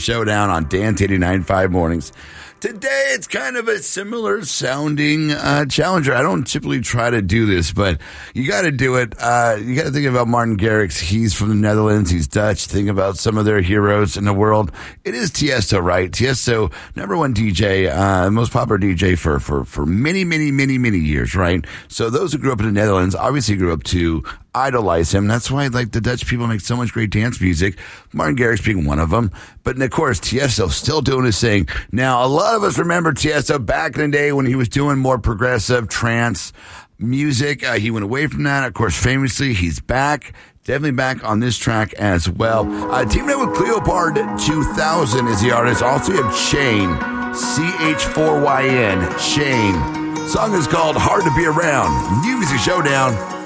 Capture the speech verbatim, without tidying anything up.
Showdown on Dance eighty-nine point five mornings. Today, it's kind of a similar sounding uh, challenger. I don't typically try to do this, but you got to do it. Uh, you got to think about Martin Garrix. He's from the Netherlands. He's Dutch. Think about some of their heroes in the world. It is Tiesto, right? Tiesto, number one D J, uh, most popular D J for, for, for many, many, many, many years, right? So those who grew up in the Netherlands obviously grew up to idolize him. That's why, like, the Dutch people make so much great dance music. Martin Garrix being one of them. But, of course, Tiesto still doing his thing. Now, a lot of us remember Tiesto back in the day when he was doing more progressive trance music. Uh, he went away from that. Of course, famously, he's back. Definitely back on this track as well. Uh, teaming up with Cleopard two thousand is the artist. Also, you have Chain, C H four Y N, Chain. Song is called Hard to Be Around. Music Showdown.